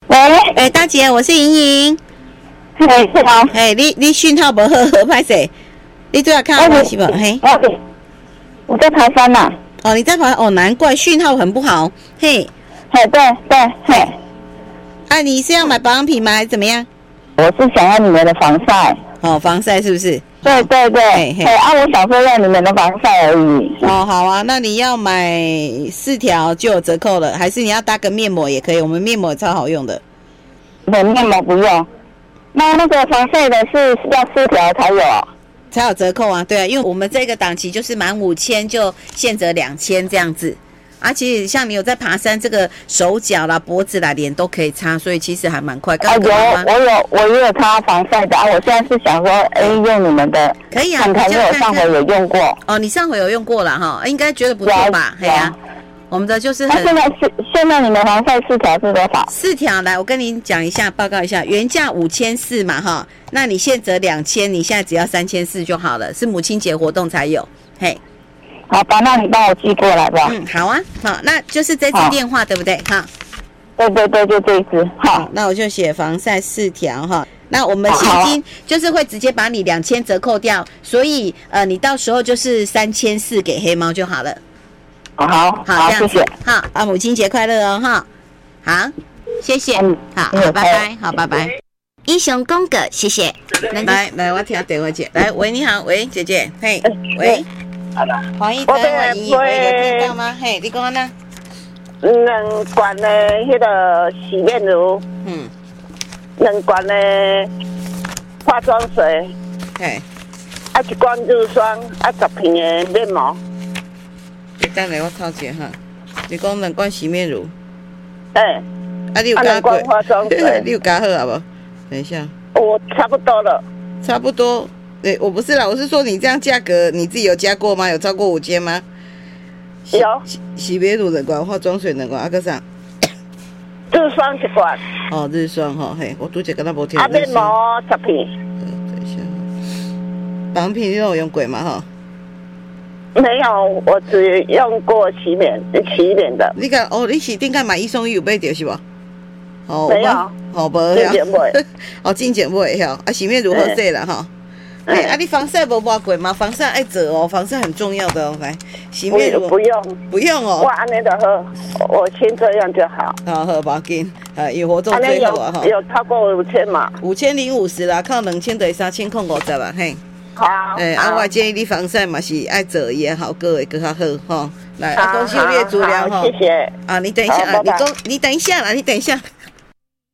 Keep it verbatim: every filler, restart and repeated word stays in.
喂， 哎、大姐，我是莹莹。 嘿，是好。 哎、你你讯号不好，歹势。你最好看我是不？嘿， 哦，我在爬山呐。 哦，你在爬哦，难怪讯号很不好。嘿， 嘿，对对，嘿。 啊，你是要买保养品吗？还是怎么样？ 我是想要你们的防晒。 哦，防晒是不是？ 对对对， 嘿嘿嘿啊，我想说要你们的防晒而已。 哦，好啊，那你要买四条就有折扣了，还是你要搭个面膜也可以？我们面膜超好用的。 对，面膜不用。那那个防晒的是要四条才有。 才有折扣啊，对啊，因为我们这个档期就是满五千就现折两千这样子。啊，其实像你有在爬山，这个手脚啦、脖子啦、脸都可以擦，所以其实还蛮快。刚刚啊，有，我有，我也有擦防晒的啊。我现在是想说，哎，用你们的， 可以啊， 看看，因为我上回有用过。 哦，你上回有用过了哈，应该觉得不错吧？嘿呀、啊，我们的就是很。 那现在是现在你们防晒四条是多少？ 四条，来，我跟你讲一下，报告一下，原价五千四嘛哈，那你现折两千，你现在只要三千四就好了，是母亲节活动才有，嘿。 好吧，那你帮我寄过来吧。 嗯，好啊，好，那就是这支电话对不对？哈， 对对对，就这一支。好， 那我就写防晒四条哈。那我们现金就是会直接把你两千折扣掉，所以呃，你到时候就是三千四给黑猫就好了。 好，好， 好，这样子。 好啊，母亲节快乐哦，哈。好，谢谢。嗯，好，好，拜拜，好，拜拜。英雄公哥，谢谢。来来，我听电话姐。来，喂，你好，喂，姐姐，嘿，喂。黄一丹，我莹莹，喂，有听到吗？嘿，你讲呢？ 两罐的迄个洗面乳， 嗯， 两罐的化妆水， 嘿， 啊一罐乳霜，啊十瓶的面膜。 你等下我抄一下哈。你讲两罐洗面乳， 对， 啊你有加过？ 化妆水， 你有加好啊不？等一下， 我差不多了， 差不多。对，我不是啦，我是说你这样价格你自己有加过吗？有超过五千吗？ 有。 洗洗面乳两罐，化妆水两罐，啊个啥？ 日霜一罐。 哦，日霜哈，嘿，我拄则跟他无听。 啊，面膜十片。 等一下，保养品你都有用过吗？哈。 没有，我只用过洗面洗脸的。 你讲哦，你是顶下买一送一有买到是不？ 哦，没有。 哦，无呀。进前买。哦，进前买吼，啊，洗面乳好势啦哈。哎，啊，你防晒无抹过吗？防晒爱折哦，防晒很重要的哦。来，洗面乳不用， 不用哦。 我安尼就好，我先这样就好。 好好，不要紧，啊，有活动最好啊哈。 有超过五千嘛？ 五千零五十啦，靠两千等于三千空五十啦，嘿。 好。 哎，啊，我建议你防晒嘛是爱折也好，个会更较好哈。来，啊，恭喜你的足疗哈。 谢谢。 啊，你等一下，啊，你讲，你等一下啦，你等一下。